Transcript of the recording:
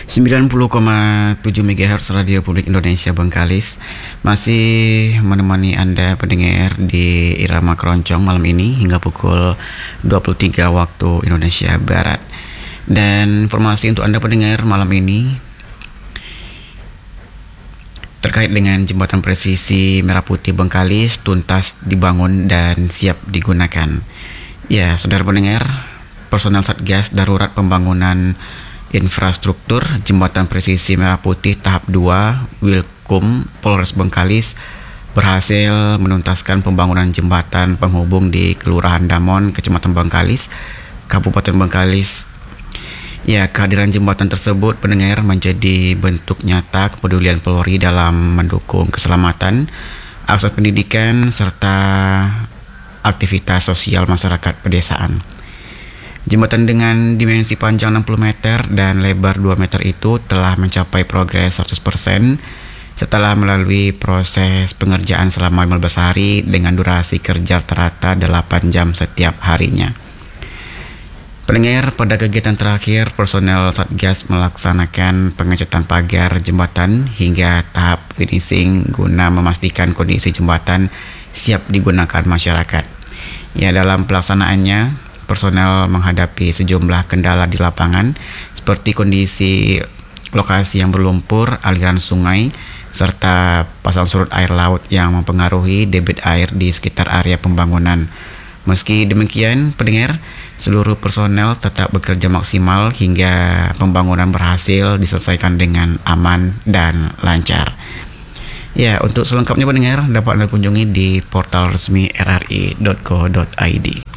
90,7 MHz Radio Republik Indonesia Bengkalis masih menemani Anda pendengar di Irama Keroncong malam ini hingga pukul 23 waktu Indonesia Barat. Dan informasi untuk Anda pendengar malam ini terkait dengan jembatan presisi Merah Putih Bengkalis tuntas dibangun dan siap digunakan. Ya, saudara pendengar, personel Satgas Darurat Pembangunan Infrastruktur Jembatan Presisi Merah Putih tahap 2 Wilkum Polres Bengkalis berhasil menuntaskan pembangunan jembatan penghubung di Kelurahan Damon, Kecamatan Bengkalis, Kabupaten Bengkalis. Ya, kehadiran jembatan tersebut pendengar menjadi bentuk nyata kepedulian Polri dalam mendukung keselamatan, akses pendidikan serta aktivitas sosial masyarakat pedesaan. Jembatan dengan dimensi panjang 60 meter dan lebar 2 meter itu telah mencapai progres 100% setelah melalui proses pengerjaan selama 15 hari dengan durasi kerja rata-rata 8 jam setiap harinya. Pendengar, pada kegiatan terakhir, personel Satgas melaksanakan pengecatan pagar jembatan hingga tahap finishing guna memastikan kondisi jembatan siap digunakan masyarakat. Ya, dalam pelaksanaannya, personel menghadapi sejumlah kendala di lapangan seperti kondisi lokasi yang berlumpur, aliran sungai, serta pasang surut air laut yang mempengaruhi debit air di sekitar area pembangunan. Meski demikian, pendengar, seluruh personel tetap bekerja maksimal hingga pembangunan berhasil diselesaikan dengan aman dan lancar. Ya, untuk selengkapnya pendengar dapat Anda kunjungi di portal resmi rri.co.id.